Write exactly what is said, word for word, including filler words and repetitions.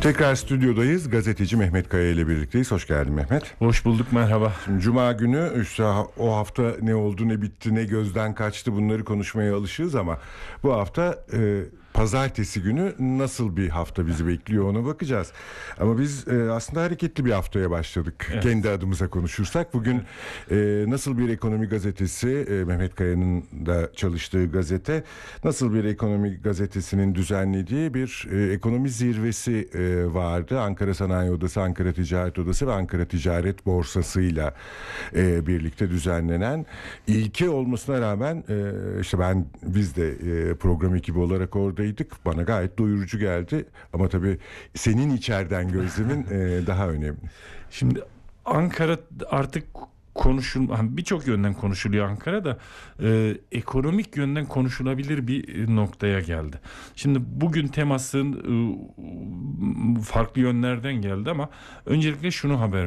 Tekrar stüdyodayız. Gazeteci Mehmet Kaya ile birlikteyiz. Hoş geldin Mehmet. Hoş bulduk, merhaba. Şimdi Cuma günü işte o hafta ne oldu, ne bitti, ne gözden kaçtı, bunları konuşmaya alışığız ama bu hafta e, pazartesi günü nasıl bir hafta bizi bekliyor ona bakacağız. Ama biz e, aslında hareketli bir haftaya başladık. Evet. Kendi adımıza konuşursak bugün e, nasıl bir ekonomi gazetesi, e, Mehmet Kaya'nın da çalıştığı gazete, nasıl bir ekonomi gazetesinin düzenlediği bir e, ekonomi zirvesi e, vardı. Ankara Sanayi Odası, Ankara Ticaret Odası ve Ankara Ticaret Borsası'yla e, birlikte düzenlenen, ilki olmasına rağmen e, işte ben biz de e, program ekibi olarak oradaydık. Bana gayet doyurucu geldi. Ama tabii senin içeriden gözlemin e, daha önemli. Şimdi Ankara artık konuşul, birçok yönden konuşuluyor Ankara'da. Ee, ekonomik yönden konuşulabilir bir noktaya geldi. Şimdi bugün temasın e, farklı yönlerden geldi ama öncelikle şunu haber